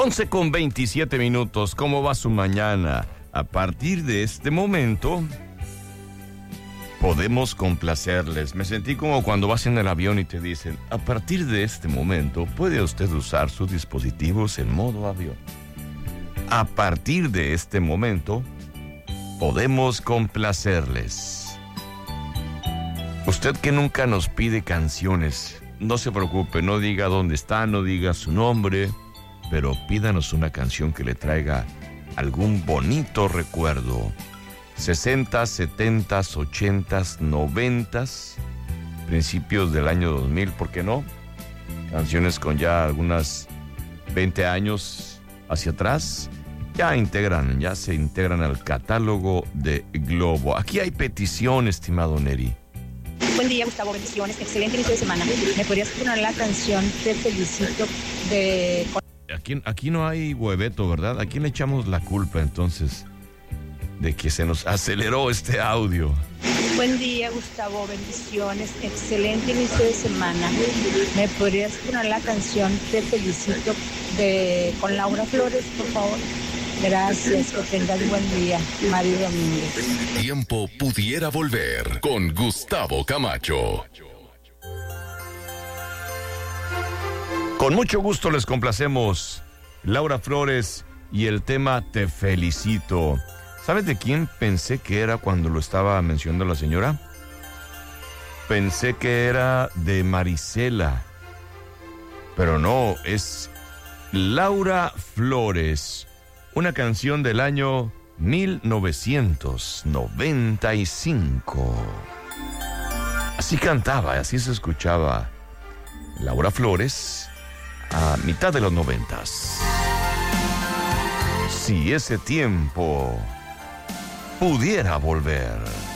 11:27. ¿Cómo va su mañana? A partir de este momento, podemos complacerles. Me sentí como cuando vas en el avión y te dicen, a partir de este momento, puede usted usar sus dispositivos en modo avión. A partir de este momento, podemos complacerles. Usted que nunca nos pide canciones, no se preocupe, no diga dónde está, no diga su nombre, pero pídanos una canción que le traiga algún bonito recuerdo. 60s, 70s, 80s, 90s, principios del año 2000, ¿por qué no? Canciones con ya algunas 20 años hacia atrás, ya se integran al catálogo de Globo. Aquí hay petición, estimado Neri. Buen día, Gustavo, bendiciones, excelente inicio de semana. ¿Me podrías poner la canción Te Felicito de... Aquí no hay hueveto, ¿verdad? ¿A quién le echamos la culpa entonces de que se nos aceleró este audio? Buen día, Gustavo, bendiciones, excelente inicio de semana. ¿Me podrías poner la canción Te Felicito con Laura Flores, por favor? Gracias, que tengas buen día, Mario Domínguez. Tiempo pudiera volver con Gustavo Camacho. Con mucho gusto les complacemos Laura Flores y el tema Te Felicito. ¿Sabes de quién pensé que era cuando lo estaba mencionando la señora? Pensé que era de Marisela, pero no, es Laura Flores. Una canción del año 1995. Así cantaba, así se escuchaba Laura Flores a mitad de los 90s. Si ese tiempo pudiera volver.